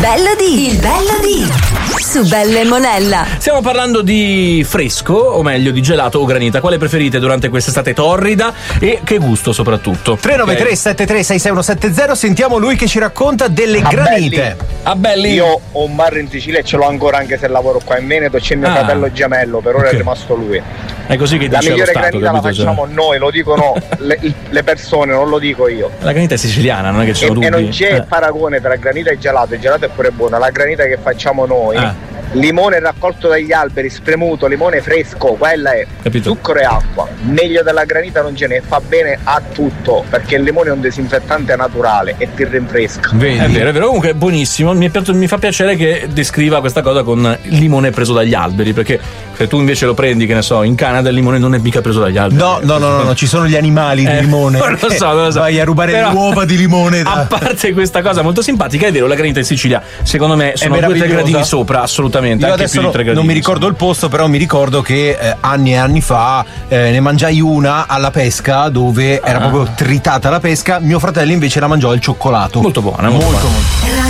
Il bello di su Belle Monella. Stiamo parlando di fresco, o meglio di gelato o granita. Quale preferite durante quest'estate torrida e che gusto soprattutto? 393-7366-170. Sentiamo lui che ci racconta delle granite. Belli. Io ho un bar in Sicilia e ce l'ho ancora, anche se lavoro qua in Veneto. C'è mio fratello gemello, per ora è rimasto lui. È così che la dice migliore lo Stato, granita la capito? facciamo noi, lo dicono le persone, non lo dico io. La granita è siciliana, non è che ci sono dubbi. E non c'è paragone tra granita e gelato. Il gelato è pure buono. La granita che facciamo noi, limone raccolto dagli alberi, spremuto, limone fresco, quella è. Capito. Zucchero e acqua. Meglio della granita non ce ne, fa bene a tutto, perché il limone è un disinfettante naturale e ti rinfresca. Vedi? È vero, comunque è buonissimo. Mi fa piacere che descriva questa cosa con il limone preso dagli alberi, perché se tu invece lo prendi, che ne so, in Canada il limone non è mica preso dagli alberi. No, ci sono gli animali di limone. Non lo so. Vai a rubare le uova di limone. A parte questa cosa molto simpatica, è vero, la granita in Sicilia, secondo me, sono 2 o 3 gradini sopra, assolutamente. Io anche adesso più di 3 gradini. non mi ricordo il posto, però mi ricordo che anni e anni fa ne mangiai una alla pesca, dove era proprio tritata la pesca. Mio fratello invece la mangiò al cioccolato. Molto buona, molto.